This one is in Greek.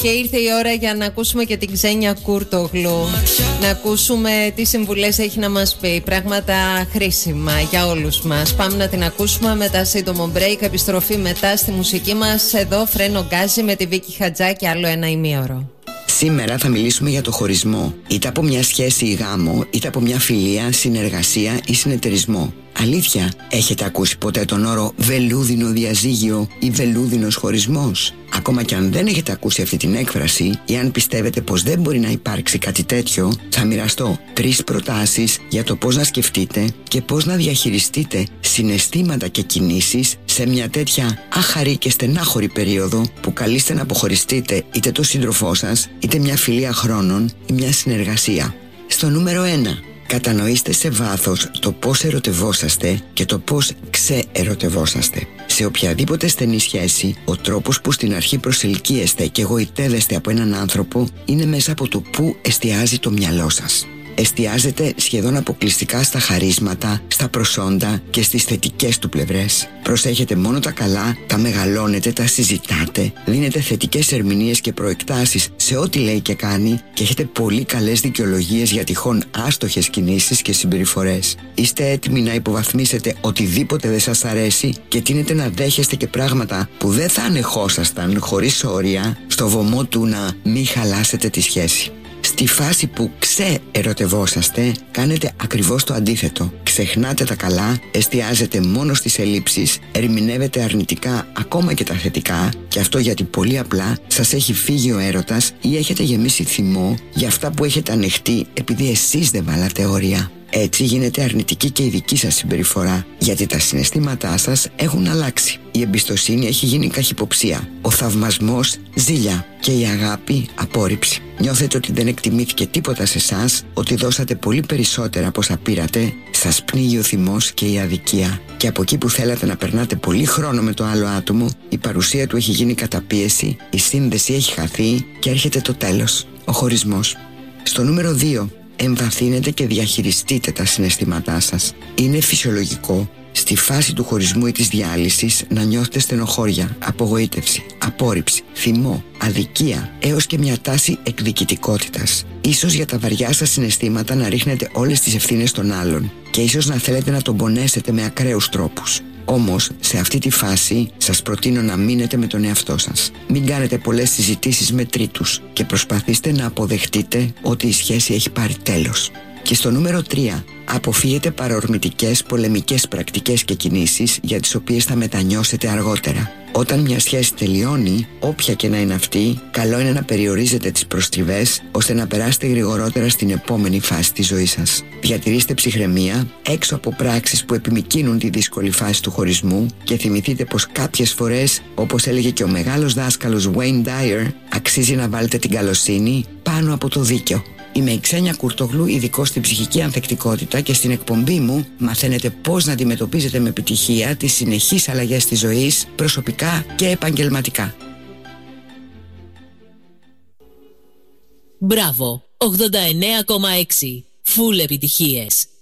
Και ήρθε η ώρα για να ακούσουμε και την Ξένια Κούρτογλου. Να ακούσουμε τι συμβουλές έχει να μας πει. Πράγματα χρήσιμα για όλους μας. Πάμε να την ακούσουμε μετά σύντομο break. Επιστροφή μετά στη μουσική μας. Εδώ Φρένο Γκάζι με τη Βίκη Χατζάκη. Άλλο ένα ημίωρο. Σήμερα θα μιλήσουμε για το χωρισμό. Είτε από μια σχέση ή γάμο, είτε από μια φιλία, συνεργασία ή συνεταιρισμό. Αλήθεια, έχετε ακούσει ποτέ τον όρο βελούδινο διαζύγιο ή βελούδινος χωρισμός? Ακόμα και αν δεν έχετε ακούσει αυτή την έκφραση ή αν πιστεύετε πως δεν μπορεί να υπάρξει κάτι τέτοιο, θα μοιραστώ 3 προτάσεις για το πώς να σκεφτείτε και πώς να διαχειριστείτε συναισθήματα και κινήσεις σε μια τέτοια άχαρη και στενάχωρη περίοδο που καλείστε να αποχωριστείτε είτε το σύντροφό σας, είτε μια φιλία χρόνων ή μια συνεργασία. Στο νούμερο 1. Κατανοήστε σε βάθος το πώς ερωτευόσαστε και το πώς ξεερωτευόσαστε. Σε οποιαδήποτε στενή σχέση, ο τρόπος που στην αρχή προσελκύεστε και γοητεύεστε από έναν άνθρωπο είναι μέσα από το πού εστιάζει το μυαλό σας. Εστιάζετε σχεδόν αποκλειστικά στα χαρίσματα, στα προσόντα και στις θετικές του πλευρές. Προσέχετε μόνο τα καλά, τα μεγαλώνετε, τα συζητάτε, δίνετε θετικές ερμηνείες και προεκτάσεις σε ό,τι λέει και κάνει και έχετε πολύ καλές δικαιολογίες για τυχόν άστοχες κινήσεις και συμπεριφορές. Είστε έτοιμοι να υποβαθμίσετε οτιδήποτε δεν σας αρέσει και τείνετε να δέχεστε και πράγματα που δεν θα ανεχόσασταν χωρίς όρια στο βωμό του να μην χαλάσετε τη σχέση. Στη φάση που ξεερωτευόσαστε, κάνετε ακριβώς το αντίθετο. Ξεχνάτε τα καλά, εστιάζετε μόνο στις ελλείψεις, ερμηνεύετε αρνητικά ακόμα και τα θετικά, και αυτό γιατί πολύ απλά σας έχει φύγει ο έρωτας ή έχετε γεμίσει θυμό για αυτά που έχετε ανεχτεί επειδή εσείς δεν βάλατε όρια. Έτσι γίνεται αρνητική και η δική σας συμπεριφορά, γιατί τα συναισθήματά σας έχουν αλλάξει. Η εμπιστοσύνη έχει γίνει καχυποψία, ο θαυμασμός ζήλια και η αγάπη απόρριψη. Νιώθετε ότι δεν εκτιμήθηκε τίποτα σε εσάς, ότι δώσατε πολύ περισσότερα από όσα πήρατε, σας πνίγει ο θυμός και η αδικία. Και από εκεί που θέλατε να περνάτε πολύ χρόνο με το άλλο άτομο, η παρουσία του έχει γίνει καταπίεση, η σύνδεση έχει χαθεί και έρχεται το τέλος, ο χωρισμός. Στο νούμερο 2. Εμβαθύνετε και διαχειριστείτε τα συναισθήματά σας. Είναι φυσιολογικό στη φάση του χωρισμού ή της διάλυσης να νιώθετε στενοχώρια, απογοήτευση, απόρριψη, θυμό, αδικία, έως και μια τάση εκδικητικότητας. Ίσως για τα βαριά σας συναισθήματα να ρίχνετε όλες τις ευθύνες των άλλων και ίσως να θέλετε να τον πονέσετε με ακραίους τρόπους. Όμως, σε αυτή τη φάση σας προτείνω να μείνετε με τον εαυτό σας. Μην κάνετε πολλές συζητήσεις με τρίτους και προσπαθήστε να αποδεχτείτε ότι η σχέση έχει πάρει τέλος. Και στο νούμερο 3, αποφύγετε παρορμητικές, πολεμικές πρακτικές και κινήσεις για τις οποίες θα μετανιώσετε αργότερα. Όταν μια σχέση τελειώνει, όποια και να είναι αυτή, καλό είναι να περιορίζετε τις προστριβές ώστε να περάσετε γρηγορότερα στην επόμενη φάση της ζωής σας. Διατηρήστε ψυχραιμία έξω από πράξεις που επιμικρύνουν τη δύσκολη φάση του χωρισμού και θυμηθείτε πως κάποιες φορές, όπως έλεγε και ο μεγάλος δάσκαλος Wayne Dyer, αξίζει να βάλετε την καλοσύνη πάνω από το δίκαιο. Είμαι η Ξένια Κούρτογλου, ειδικός στην ψυχική ανθεκτικότητα, και στην εκπομπή μου μαθαίνετε πώς να αντιμετωπίζετε με επιτυχία τις συνεχείς αλλαγές της ζωής, προσωπικά και επαγγελματικά. Μπράβο, 89,6. Φουλ επιτυχίες.